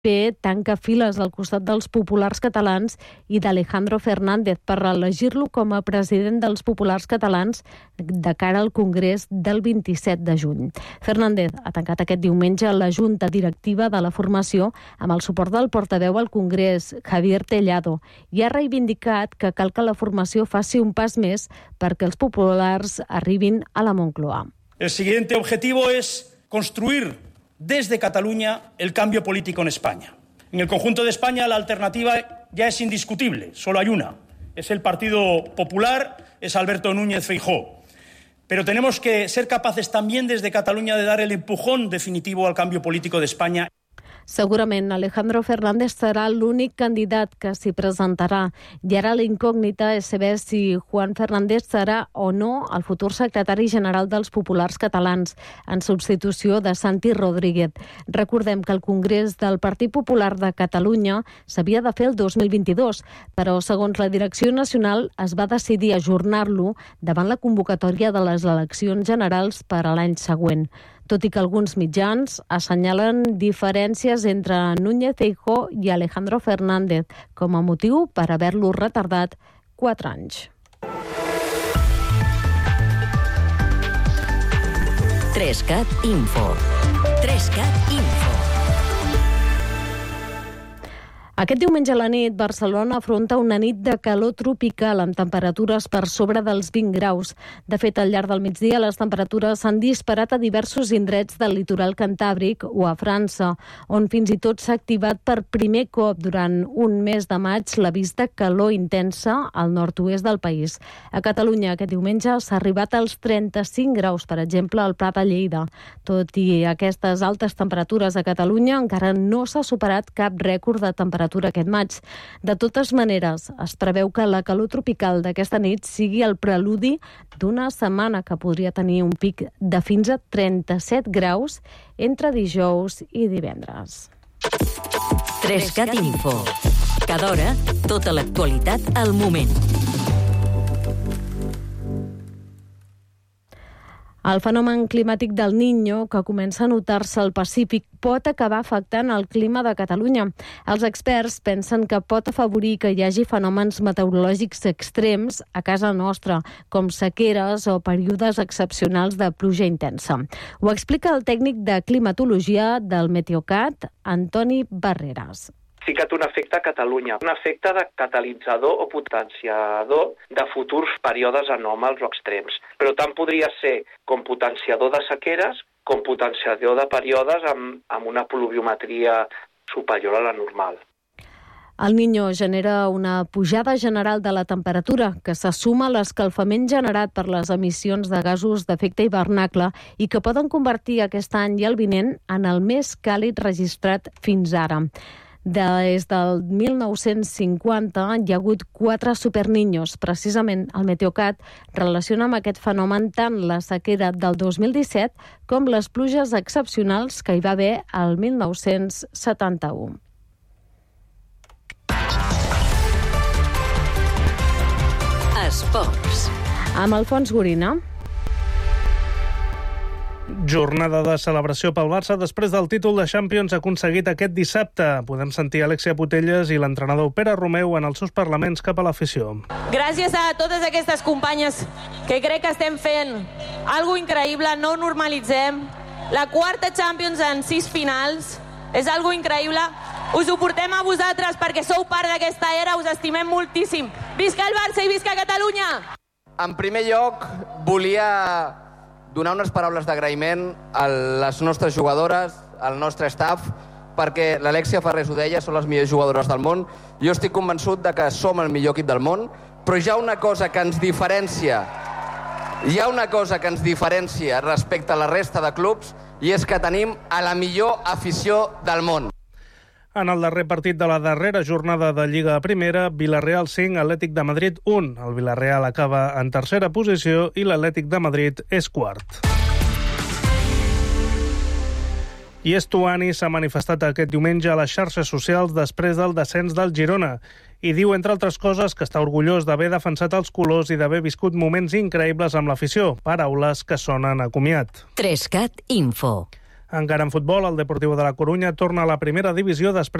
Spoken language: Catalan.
tanca files al costat dels populars catalans i d'Alejandro Fernández per elegir-lo com a president dels populars catalans de cara al Congrés del 27 de juny. Fernández ha tancat aquest diumenge la junta directiva de la formació amb el suport del portaveu al Congrés, Javier Tellado, i ha reivindicat que cal que la formació faci un pas més perquè els populars arribin a la Moncloa. El siguiente objetivo es construir desde Cataluña el cambio político en España. En el conjunto de España la alternativa ya es indiscutible, solo hay una. Es el Partido Popular, es Alberto Núñez Feijóo. Pero tenemos que ser capaces también desde Cataluña de dar el empujón definitivo al cambio político de España. Segurament Alejandro Fernández serà l'únic candidat que s'hi presentarà i ara la incògnita és saber si Juan Fernández serà o no el futur secretari general dels populars catalans en substitució de Santi Rodríguez. Recordem que el Congrés del Partit Popular de Catalunya s'havia de fer el 2022, però segons la direcció nacional es va decidir ajornar-lo davant la convocatòria de les eleccions generals per a l'any següent. Tot i que alguns mitjans assenyalen diferències entre Núñez Feijóo i Alejandro Fernández com a motiu per haver-lo retardat 4 anys. 3CAT Info. 3CAT Info. Aquest diumenge a la nit, Barcelona afronta una nit de calor tropical amb temperatures per sobre dels 20 graus. De fet, al llarg del migdia, les temperatures s'han disparat a diversos indrets del litoral cantàbric o a França, on fins i tot s'ha activat per primer cop durant un mes de maig l'avís de calor intensa al nord-oest del país. A Catalunya, aquest diumenge, s'ha arribat als 35 graus, per exemple, al Pla de Lleida. Tot i aquestes altes temperatures a Catalunya, encara no s'ha superat cap rècord de temperatura aquest maig. De totes maneres, es preveu que la calor tropical d'aquesta nit sigui el preludi d'una setmana que podria tenir un pic de fins a 37 graus entre dijous i divendres. 3CAT Info. Cada hora, tota l'actualitat al moment. El fenomen climàtic del Niño, que comença a notar-se al Pacífic, pot acabar afectant el clima de Catalunya. Els experts pensen que pot afavorir que hi hagi fenòmens meteorològics extrems a casa nostra, com sequeres o períodes excepcionals de pluja intensa. Ho explica el tècnic de climatologia del Meteocat, Antoni Barreras. Sí que té un efecte a Catalunya, un efecte de catalitzador o potenciador de futurs períodes anòmals o extrems. Però tant podria ser com potenciador de sequeres com potenciador de períodes amb una pluviometria superior a la normal. El Niño genera una pujada general de la temperatura que se suma a l'escalfament generat per les emissions de gasos d'efecte hivernacle i que poden convertir aquest any i el vinent en el més càlid registrat fins ara. Des del 1950 hi ha hagut 4 superniños. Precisament el Meteocat relaciona amb aquest fenomen tant la sequera del 2017 com les pluges excepcionals que hi va haver al 1971. Esports. Amb Alfons Gorina. Jornada de celebració pel Barça després del títol de Champions aconseguit aquest dissabte. Podem sentir Alexia Putellas i l'entrenador Pere Romeu en els seus parlaments cap a l'afició. Gràcies a totes aquestes companyes que crec que estem fent algo increïble, no ho normalitzem. La 4ª Champions en 6 finals és algo increïble. Us ho portem a vosaltres perquè sou part d'aquesta era, us estimem moltíssim. Visca el Barça i visca Catalunya! En primer lloc, volia donar unes paraules d'agraïment a les nostres jugadores, al nostre staff, perquè l'Alexia Ferrés ho deia, són les millors jugadores del món. Jo estic convençut de que som el millor equip del món, però hi ha una cosa que ens diferencia respecte a la resta de clubs, i és que tenim a la millor afició del món. En el darrer partit de la darrera jornada de Lliga Primera, Villarreal 5, Atlètic de Madrid 1. El Villarreal acaba en tercera posició i l'Atlètic de Madrid és quart. I Estuani s'ha manifestat aquest diumenge a les xarxes socials després del descens del Girona i diu, entre altres coses, que està orgullós d'haver defensat els colors i d'haver viscut moments increïbles amb l'afició, paraules que sonen a comiat. 3CAT Info. Encara en futbol, el Deportivo de la Corunya torna a la primera divisió després